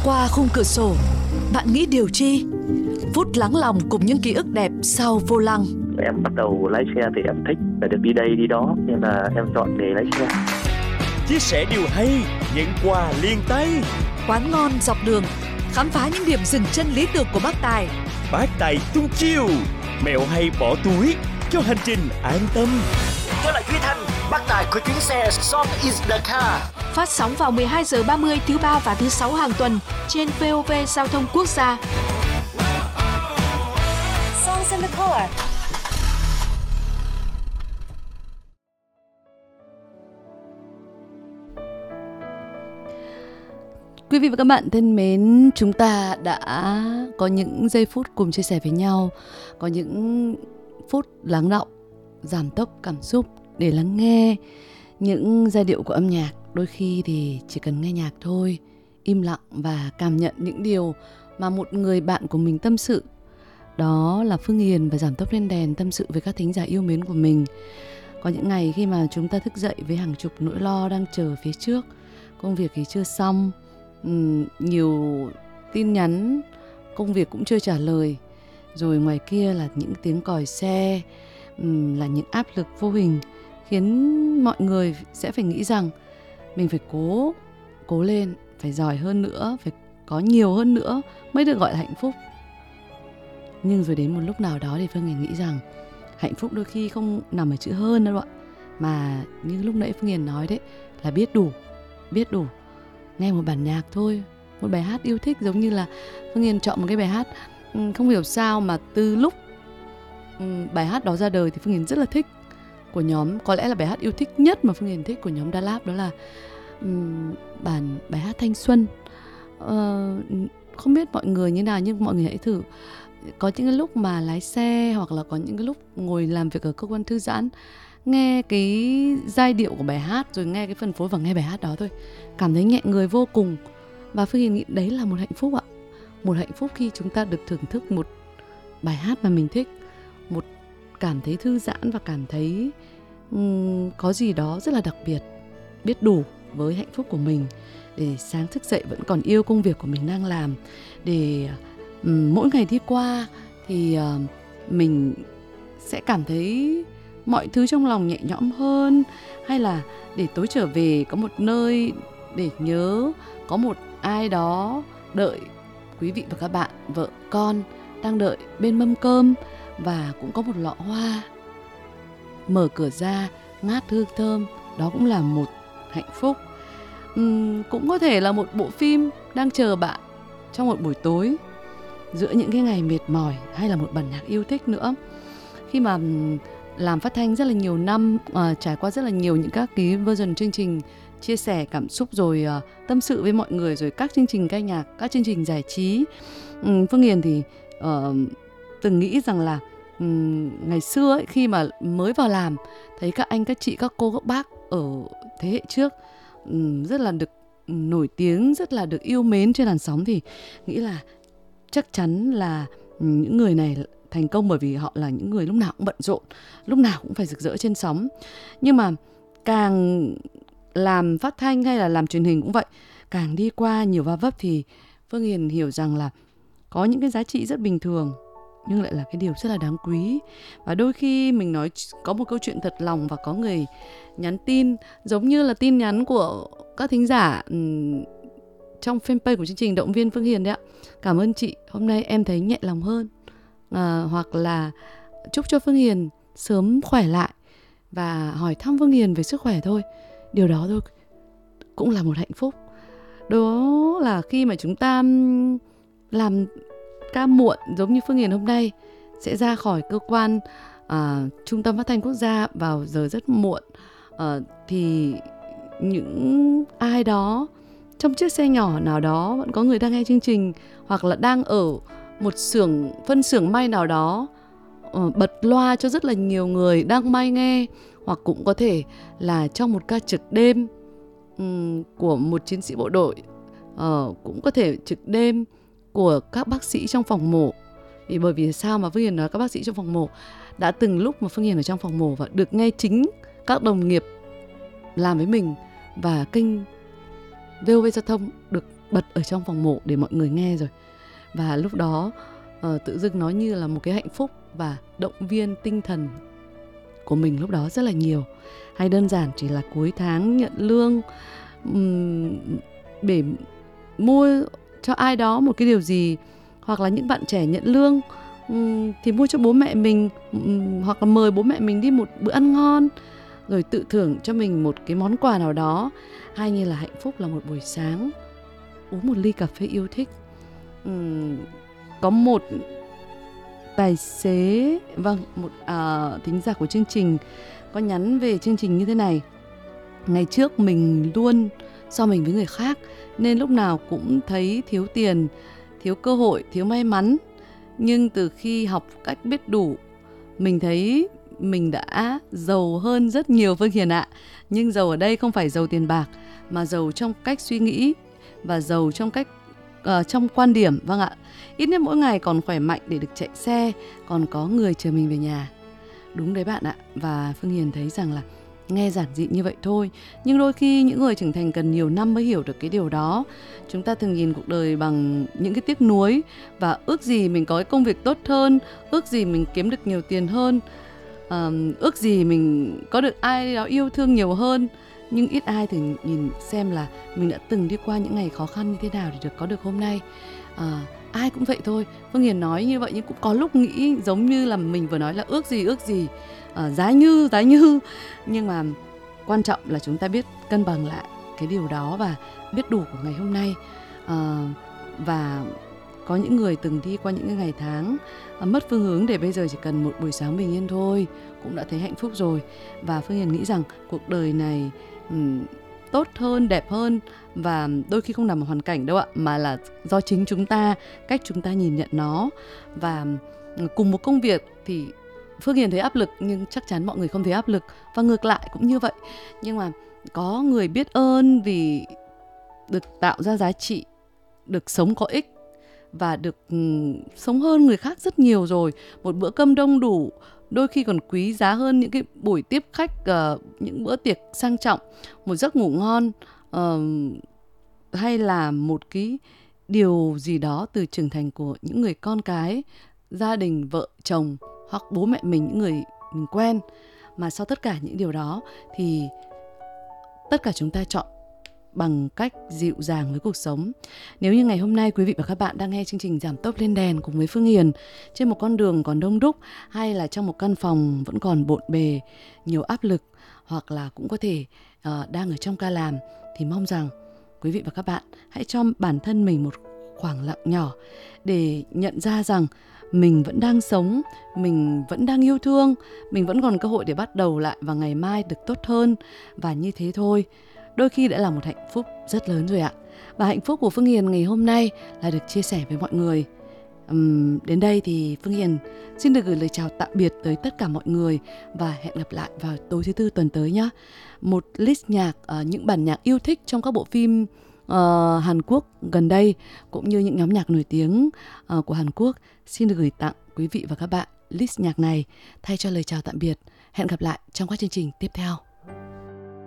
Qua khung cửa sổ, bạn nghĩ điều chi? Phút lắng lòng cùng những ký ức đẹp sau vô lăng. Em bắt đầu lái xe thì em thích và được đi đây đi đó, nên là em chọn nghề lái xe. Chia sẻ điều hay, nhận quà liền tay. Quán ngon dọc đường, khám phá những điểm dừng chân lý tưởng của bác Tài. Bác Tài tung chiêu, mẹo hay bỏ túi cho hành trình an tâm. Tôi là Duy Thanh, bác Tài của chuyến xe Song is the car. Phát sóng vào 12 giờ 30 thứ ba và thứ sáu hàng tuần trên VOV Giao thông Quốc gia. Songs in the car. Quý vị và các bạn thân mến, chúng ta đã có những giây phút cùng chia sẻ với nhau, có những phút lắng đọng, giảm tốc cảm xúc để lắng nghe những giai điệu của âm nhạc. Đôi khi thì chỉ cần nghe nhạc thôi, im lặng và cảm nhận những điều mà một người bạn của mình tâm sự. Đó là Phương Hiền và Giảm tốc lên đèn tâm sự với các thính giả yêu mến của mình. Có những ngày khi mà chúng ta thức dậy với hàng chục nỗi lo đang chờ phía trước, công việc thì chưa xong, nhiều tin nhắn, công việc cũng chưa trả lời, rồi ngoài kia là những tiếng còi xe, là những áp lực vô hình khiến mọi người sẽ phải nghĩ rằng mình phải cố lên, phải giỏi hơn nữa, phải có nhiều hơn nữa mới được gọi là hạnh phúc. Nhưng rồi đến một lúc nào đó thì Phương Hiền nghĩ rằng hạnh phúc đôi khi không nằm ở chữ hơn đâu ạ, mà như lúc nãy Phương Hiền nói đấy, là biết đủ. Nghe một bản nhạc thôi, một bài hát yêu thích, giống như là Phương Hiền chọn một cái bài hát không hiểu sao mà từ lúc bài hát đó ra đời thì Phương Hiền rất là thích, của nhóm, có lẽ là bài hát yêu thích nhất mà Phương Hiền thích của nhóm Đà Lạt, đó là bài hát Thanh Xuân. Không biết mọi người như nào, nhưng mọi người hãy thử, có những cái lúc mà lái xe hoặc là có những cái lúc ngồi làm việc ở cơ quan thư giãn, nghe cái giai điệu của bài hát, rồi nghe cái phân phối và nghe bài hát đó thôi, cảm thấy nhẹ người vô cùng. Và Phương Hiền nghĩ đấy là một hạnh phúc ạ. Một hạnh phúc khi chúng ta được thưởng thức một bài hát mà mình thích, một cảm thấy thư giãn và cảm thấy có gì đó rất là đặc biệt, biết đủ với hạnh phúc của mình, để sáng thức dậy vẫn còn yêu công việc của mình đang làm, để mỗi ngày đi qua thì mình sẽ cảm thấy mọi thứ trong lòng nhẹ nhõm hơn, hay là để tối trở về có một nơi để nhớ, có một ai đó đợi quý vị và các bạn, vợ con đang đợi bên mâm cơm, và cũng có một lọ hoa mở cửa ra ngát hương thơm, đó cũng là một hạnh phúc. Cũng có thể là một bộ phim đang chờ bạn trong một buổi tối giữa những cái ngày mệt mỏi, hay là một bản nhạc yêu thích nữa. Khi mà làm phát thanh rất là nhiều năm, trải qua rất là nhiều những các cái version chương trình chia sẻ cảm xúc, rồi tâm sự với mọi người, rồi các chương trình ca nhạc, các chương trình giải trí, Phương Hiền thì từng nghĩ rằng là ngày xưa ấy, khi mà mới vào làm, thấy các anh, các chị, các cô, các bác ở thế hệ trước rất là được nổi tiếng, rất là được yêu mến trên làn sóng, thì nghĩ là chắc chắn là những người này thành công bởi vì họ là những người lúc nào cũng bận rộn, lúc nào cũng phải rực rỡ trên sóng. Nhưng mà càng làm phát thanh hay là làm truyền hình cũng vậy, càng đi qua nhiều va vấp thì Phương Hiền hiểu rằng là có những cái giá trị rất bình thường nhưng lại là cái điều rất là đáng quý. Và đôi khi mình nói có một câu chuyện thật lòng và có người nhắn tin, giống như là tin nhắn của các thính giả trong fanpage của chương trình Động viên Phương Hiền đấy ạ. Cảm ơn chị, hôm nay em thấy nhẹ lòng hơn, hoặc là chúc cho Phương Hiền sớm khỏe lại, và hỏi thăm Phương Hiền về sức khỏe thôi. Điều đó thôi cũng là một hạnh phúc. Đó là khi mà chúng ta làm ca muộn, giống như Phương Hiền hôm nay sẽ ra khỏi cơ quan Trung tâm Phát thanh Quốc gia vào giờ rất muộn, thì những ai đó trong chiếc xe nhỏ nào đó vẫn có người đang nghe chương trình, hoặc là đang ở một phân xưởng may nào đó, bật loa cho rất là nhiều người đang may nghe, hoặc cũng có thể là trong một ca trực đêm của một chiến sĩ bộ đội, cũng có thể trực đêm của các bác sĩ trong phòng mổ. Thì bởi vì sao mà Phương Hiền nói các bác sĩ trong phòng mổ, đã từng lúc mà Phương Hiền ở trong phòng mổ và được nghe chính các đồng nghiệp làm với mình và kênh VOV Giao thông được bật ở trong phòng mổ để mọi người nghe rồi. Và lúc đó tự dưng nó như là một cái hạnh phúc và động viên tinh thần của mình lúc đó rất là nhiều. Hay đơn giản chỉ là cuối tháng nhận lương để mua cho ai đó một cái điều gì, hoặc là những bạn trẻ nhận lương thì mua cho bố mẹ mình, hoặc là mời bố mẹ mình đi một bữa ăn ngon, rồi tự thưởng cho mình một cái món quà nào đó. Hay như là hạnh phúc là một buổi sáng uống một ly cà phê yêu thích. Có một tài xế, một thính giả của chương trình có nhắn về chương trình như thế này: ngày trước mình luôn so mình với người khác, nên lúc nào cũng thấy thiếu tiền, thiếu cơ hội, thiếu may mắn. Nhưng từ khi học cách biết đủ, mình thấy mình đã giàu hơn rất nhiều, Phương Hiền ạ. Nhưng giàu ở đây không phải giàu tiền bạc, mà giàu trong cách suy nghĩ và giàu trong cách trong quan điểm. Vâng ạ, ít nhất mỗi ngày còn khỏe mạnh để được chạy xe, còn có người chờ mình về nhà. Đúng đấy bạn ạ. Và Phương Hiền thấy rằng là nghe giản dị như vậy thôi, nhưng đôi khi những người trưởng thành cần nhiều năm mới hiểu được cái điều đó. Chúng ta thường nhìn cuộc đời bằng những cái tiếc nuối, và ước gì mình có cái công việc tốt hơn, ước gì mình kiếm được nhiều tiền hơn, ước gì mình có được ai đó yêu thương nhiều hơn. Nhưng ít ai thì nhìn xem là mình đã từng đi qua những ngày khó khăn như thế nào để được có được hôm nay. Ai cũng vậy thôi. Phương Hiền nói như vậy nhưng cũng có lúc nghĩ giống như là mình vừa nói là ước gì, giá như. Nhưng mà quan trọng là chúng ta biết cân bằng lại cái điều đó và biết đủ của ngày hôm nay. Và có những người từng đi qua những ngày tháng mất phương hướng, để bây giờ chỉ cần một buổi sáng bình yên thôi cũng đã thấy hạnh phúc rồi. Và Phương Hiền nghĩ rằng cuộc đời này tốt hơn, đẹp hơn, và đôi khi không nằm ở hoàn cảnh đâu ạ, mà là do chính chúng ta, cách chúng ta nhìn nhận nó. Và cùng một công việc thì Phương Hiền thấy áp lực, nhưng chắc chắn mọi người không thấy áp lực, và ngược lại cũng như vậy. Nhưng mà có người biết ơn vì được tạo ra giá trị, được sống có ích, và được sống hơn người khác rất nhiều rồi. Một bữa cơm đông đủ đôi khi còn quý giá hơn những cái buổi tiếp khách, những bữa tiệc sang trọng, một giấc ngủ ngon, hay là một cái điều gì đó từ trưởng thành của những người con cái, gia đình, vợ, chồng, hoặc bố mẹ mình, những người mình quen. Mà sau tất cả những điều đó thì tất cả chúng ta chọn bằng cách dịu dàng với cuộc sống. Nếu như ngày hôm nay quý vị và các bạn đang nghe chương trình Giảm Tốc Lên Đèn cùng với Phương Hiền trên một con đường còn đông đúc, hay là trong một căn phòng vẫn còn bộn bề, nhiều áp lực, hoặc là cũng có thể đang ở trong ca làm, thì mong rằng quý vị và các bạn hãy cho bản thân mình một khoảng lặng nhỏ để nhận ra rằng mình vẫn đang sống, mình vẫn đang yêu thương, mình vẫn còn cơ hội để bắt đầu lại vào ngày mai được tốt hơn. Và như thế thôi, đôi khi đã là một hạnh phúc rất lớn rồi ạ. Và hạnh phúc của Phương Hiền ngày hôm nay là được chia sẻ với mọi người. Đến đây thì Phương Hiền xin được gửi lời chào tạm biệt tới tất cả mọi người, và hẹn gặp lại vào tối thứ Tư tuần tới nhé. Một list nhạc, những bản nhạc yêu thích trong các bộ phim Hàn Quốc gần đây, cũng như những nhóm nhạc nổi tiếng của Hàn Quốc, xin được gửi tặng quý vị và các bạn list nhạc này thay cho lời chào tạm biệt. Hẹn gặp lại trong các chương trình tiếp theo.